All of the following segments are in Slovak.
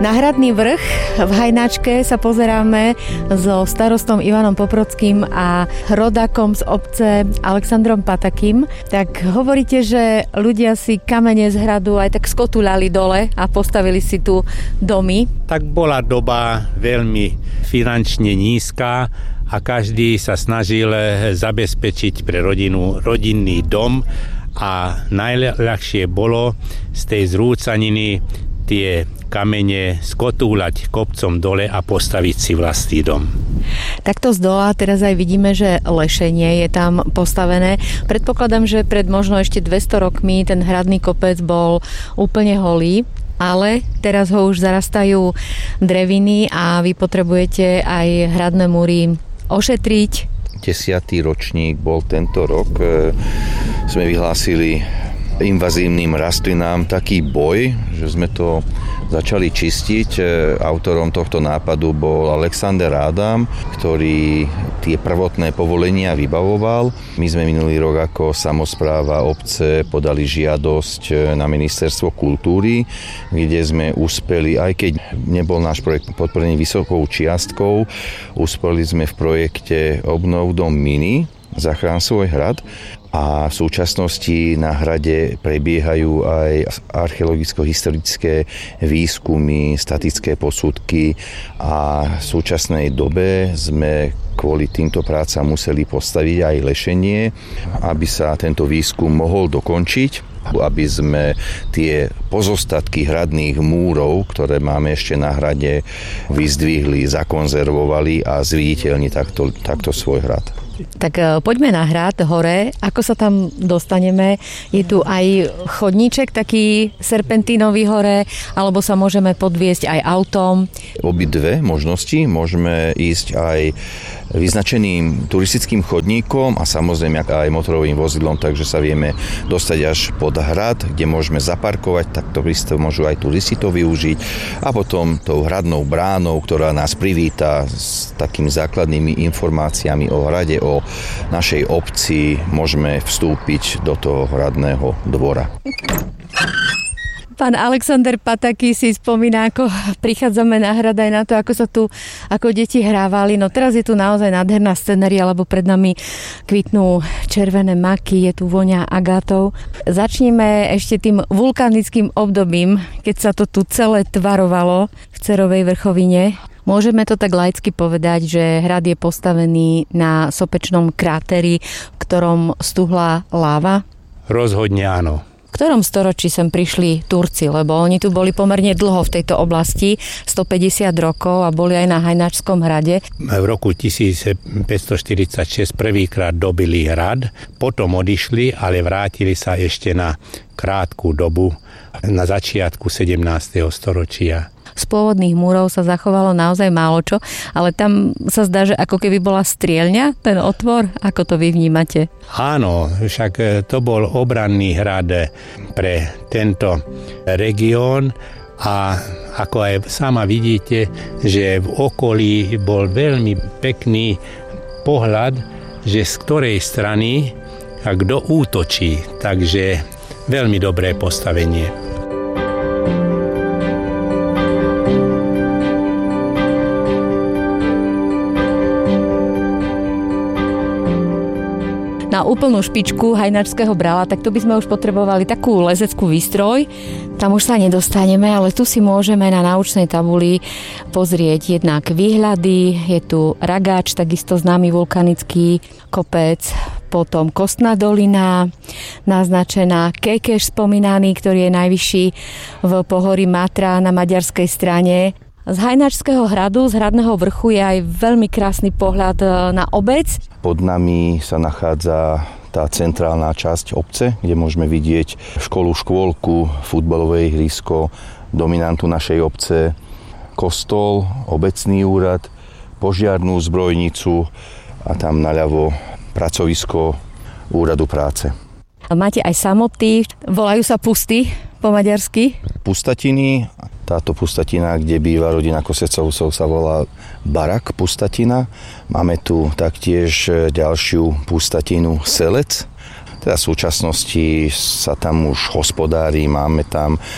Na Hradný vrch v Hajnáčke sa pozeráme so starostom Ivanom Poprockým a rodákom z obce Alexandrom Patakým. Tak hovoríte, že ľudia si kamene z hradu aj tak skotúľali dole a postavili si tu domy. Tak bola doba veľmi finančne nízka a každý sa snažil zabezpečiť pre rodinu rodinný dom a najľahšie bolo z tej zrúcaniny tie kamene skotúľať kopcom dole a postaviť si vlastný dom. Takto z dola teraz aj vidíme, že lešenie je tam postavené. Predpokladám, že pred možno ešte 200 rokmi ten hradný kopec bol úplne holý, ale teraz ho už zarastajú dreviny a vy potrebujete aj hradné múry ošetriť. 10. ročník bol tento rok. Sme vyhlásili invazívnym rastlinám taký boj, že sme to začali čistiť. Autorom tohto nápadu bol Alexander Adam, ktorý tie prvotné povolenia vybavoval. My sme minulý rok ako samospráva obce podali žiadosť na ministerstvo kultúry, kde sme uspeli, aj keď nebol náš projekt podporený vysokou čiastkou, uspeli sme v projekte Obnov dom mini, Zachrán svoj hrad. A v súčasnosti na hrade prebiehajú aj archeologicko-historické výskumy, statické posudky a v súčasnej dobe sme kvôli týmto prácam museli postaviť aj lešenie, aby sa tento výskum mohol dokončiť, aby sme tie pozostatky hradných múrov, ktoré máme ešte na hrade, vyzdvihli, zakonzervovali a zviditeľni takto svoj hrad. Tak poďme na hrad hore. Ako sa tam dostaneme? Je tu aj chodníček taký serpentínový hore, alebo sa môžeme podviesť aj autom? Obidve možnosti. Môžeme ísť aj vyznačeným turistickým chodníkom a samozrejme aj motorovým vozidlom, takže sa vieme dostať až pod hrad, kde môžeme zaparkovať, tak to môžu aj turisti to využiť a potom tou hradnou bránou, ktorá nás privíta s takými základnými informáciami o hrade, o našej obci, môžeme vstúpiť do toho hradného dvora. Pán Alexander Pataký si spomína, ako prichádzame na hrad aj na to, ako sa tu ako deti hrávali. No teraz je tu naozaj nádherná scenéria, lebo pred nami kvitnú červené maky, je tu voňa agátov. Začneme ešte tým vulkanickým obdobím, keď sa to tu celé tvarovalo v Cerovej vrchovine. Môžeme to tak laicky povedať, že hrad je postavený na sopečnom kráteri, v ktorom stuhla láva? Rozhodne áno. V ktorom storočí sem prišli Turci, lebo oni tu boli pomerne dlho v tejto oblasti, 150 rokov a boli aj na Hajnáčskom hrade. V roku 1546 prvýkrát dobili hrad, potom odišli, ale vrátili sa ešte na krátku dobu na začiatku 17. storočia. Z pôvodných múrov sa zachovalo naozaj málo čo, ale tam sa zdá, že ako keby bola strieľňa, ten otvor. Ako to vy vnímate? Áno, však to bol obranný hrad pre tento región a ako aj sama vidíte, že v okolí bol veľmi pekný pohľad, že z ktorej strany a kto útočí, takže veľmi dobré postavenie. Na úplnú špičku Hajnáčského brala, tak tu by sme už potrebovali takú lezeckú výstroj. Tam už sa nedostaneme, ale tu si môžeme na naučnej tabuli pozrieť jednak výhľady. Je tu Ragáč, takisto známy vulkanický kopec, potom Kostná dolina, naznačená Kekeš spomínaný, ktorý je najvyšší v pohorí Matra na maďarskej strane. Z Hajnáčského hradu, z hradného vrchu je aj veľmi krásny pohľad na obec. Pod nami sa nachádza tá centrálna časť obce, kde môžeme vidieť škôlku, futbalové ihrisko, dominantu našej obce, kostol, obecný úrad, požiarnú zbrojnicu a tam naľavo pracovisko úradu práce. Máte aj samoty, volajú sa pusty po maďarsky? Pustatiny. Táto pustatina, kde býva rodina Kosecovcov, sa volá Barak Pustatina. Máme tu taktiež ďalšiu pustatinu Selec. Teda v súčasnosti sa tam už hospodári, máme tam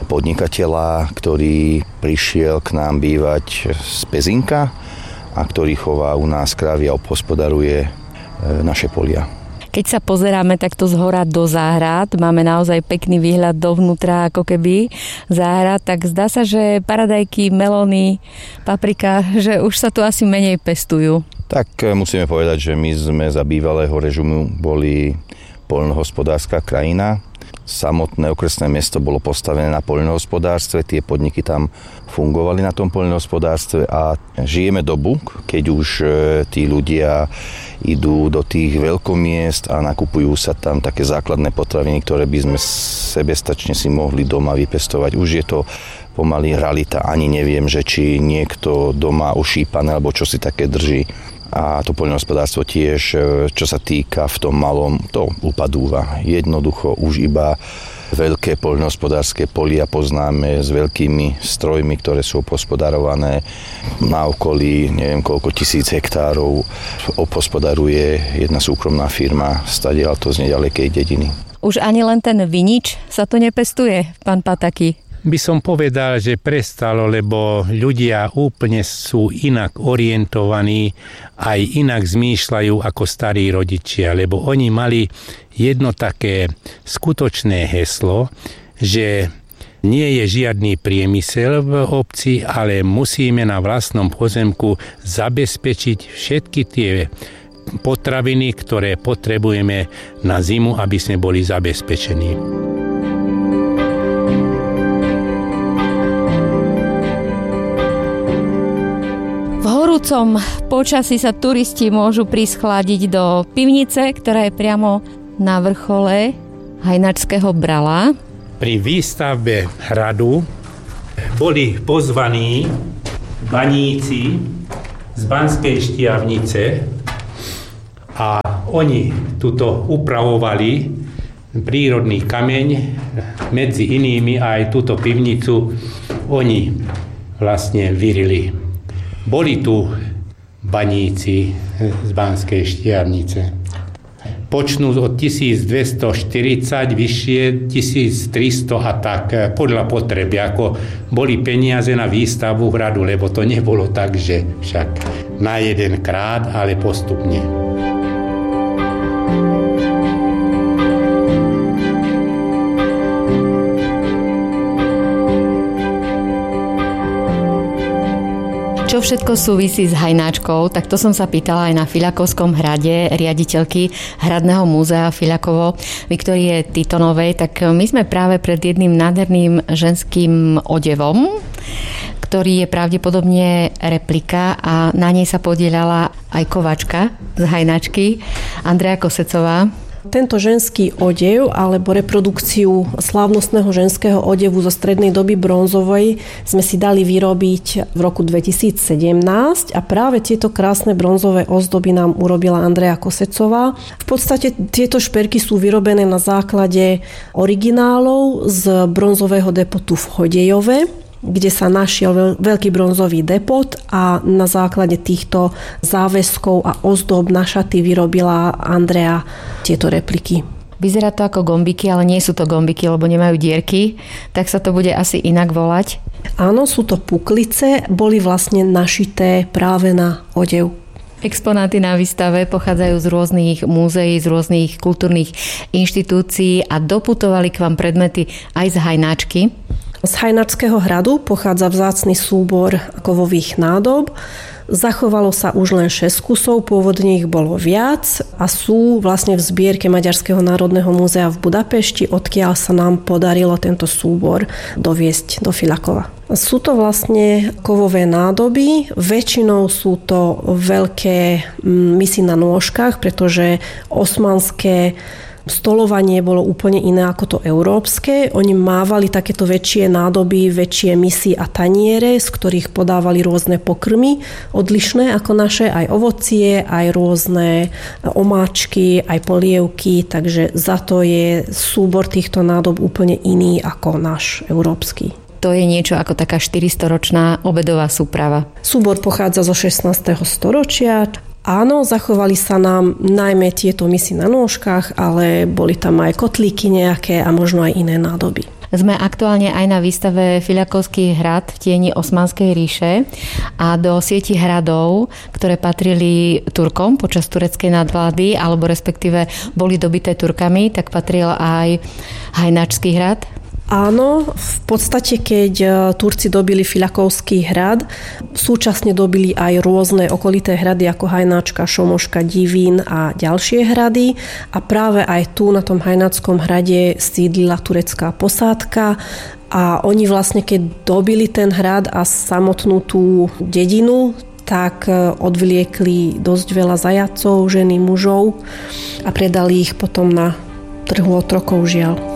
podnikateľa, ktorý prišiel k nám bývať z Pezinka a ktorý chová u nás krávy a obhospodaruje naše polia. Keď sa pozeráme takto zhora do záhrad, máme naozaj pekný výhľad dovnútra, ako keby záhrad, tak zdá sa, že paradajky, melóny, paprika, že už sa tu asi menej pestujú. Tak musíme povedať, že my sme za bývalého režimu boli poľnohospodárska krajina. Samotné okresné mesto bolo postavené na poľnohospodárstve, tie podniky tam fungovali na tom poľnohospodárstve a žijeme dobu, keď už tí ľudia idú do tých veľkomiest a nakupujú sa tam také základné potraviny, ktoré by sme sebestačne si mohli doma vypestovať. Už je to pomaly realita, ani neviem, že či niekto doma ošípané alebo čo si také drží. A to poľnohospodárstvo tiež, čo sa týka v tom malom, to upadúva. Jednoducho už iba veľké poľnohospodárske polia poznáme s veľkými strojmi, ktoré sú obhospodarované na okolí, neviem koľko tisíc hektárov. Obhospodaruje jedna súkromná firma stadiaľ to z nedalekej dediny. Už ani len ten vinič sa tu nepestuje, pán Pataky? By som povedal, že prestalo, lebo ľudia úplne sú inak orientovaní, aj inak zmýšľajú ako starí rodičia, lebo oni mali jedno také skutočné heslo, že nie je žiadny priemysel v obci, ale musíme na vlastnom pozemku zabezpečiť všetky tie potraviny, ktoré potrebujeme na zimu, aby sme boli zabezpečení. V horúcom počasí sa turisti môžu prísť chladiť do pivnice, ktorá je priamo na vrchole Hajnačského Brala. Pri výstavbe hradu boli pozvaní baníci z Banskej Štiavnice a oni tuto upravovali prírodný kameň, medzi inými aj túto pivnicu oni vlastne vyrili. Boli tu baníci z Banskej Štiavnice. Počnú od 1240, vyššie 1300 a tak podľa potreby, ako boli peniaze na výstavbu hradu, lebo to nebolo tak, že však na jeden krát, ale postupne. Čo všetko súvisí s Hajnáčkou, tak to som sa pýtala aj na Fiľakovskom hrade riaditeľky Hradného múzea Fiľakovo Viktórie Titonovej. Tak my sme práve pred jedným nádherným ženským odevom, ktorý je pravdepodobne replika a na nej sa podieľala aj kovačka z Hajnáčky, Andrea Kosecová. Tento ženský odev alebo reprodukciu slávnostného ženského odevu zo strednej doby bronzovej sme si dali vyrobiť v roku 2017 a práve tieto krásne bronzové ozdoby nám urobila Andrea Kosecová. V podstate tieto šperky sú vyrobené na základe originálov z bronzového depotu v Hodejove, kde sa našiel veľký bronzový depot a na základe týchto záväzkov a ozdob na šaty vyrobila Andrea tieto repliky. Vyzerá to ako gombiky, ale nie sú to gombiky, lebo nemajú dierky, tak sa to bude asi inak volať. Áno, sú to puklice, boli vlastne našité práve na odev. Exponáty na výstave pochádzajú z rôznych múzeí, z rôznych kultúrnych inštitúcií a doputovali k vám predmety aj z Hajnáčky. Z Hajnačského hradu pochádza vzácny súbor kovových nádob. Zachovalo sa už len 6 kusov, pôvodne ich bolo viac a sú vlastne v zbierke Maďarského národného múzea v Budapešti, odkiaľ sa nám podarilo tento súbor doviesť do Fiľakova. Sú to vlastne kovové nádoby, väčšinou sú to veľké misy na nôžkach, pretože osmanské stolovanie bolo úplne iné ako to európske. Oni mávali takéto väčšie nádoby, väčšie misy a taniere, z ktorých podávali rôzne pokrmy, odlišné ako naše, aj ovocie, aj rôzne omáčky, aj polievky, takže za to je súbor týchto nádob úplne iný ako náš európsky. To je niečo ako taká 400-ročná obedová súprava. Súbor pochádza zo 16. storočia. Áno, zachovali sa nám najmä tieto misy na nôžkach, ale boli tam aj kotlíky nejaké a možno aj iné nádoby. Sme aktuálne aj na výstave Filiakovský hrad v tieni Osmanskej ríše a do sieti hradov, ktoré patrili Turkom počas tureckej nadvlády, alebo respektíve boli dobité Turkami, tak patril aj Hajnačský hrad. Áno, v podstate, keď Turci dobili Filiakovský hrad, súčasne dobili aj rôzne okolité hrady ako Hajnáčka, Šomoška, Divín a ďalšie hrady. A práve aj tu na tom Hajnáckom hrade sídlila turecká posádka a oni vlastne, keď dobili ten hrad a samotnú tú dedinu, tak odvliekli dosť veľa zajatcov, ženy, mužov a predali ich potom na trhu otrokov, žiaľ.